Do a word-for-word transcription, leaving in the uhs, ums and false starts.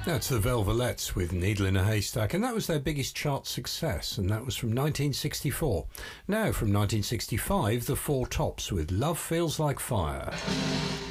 That's the Velvelettes with Needle in a Haystack, and that was their biggest chart success, and that was from nineteen sixty-four. Now, from nineteen sixty-five, the Four Tops with Love Feels Like Fire.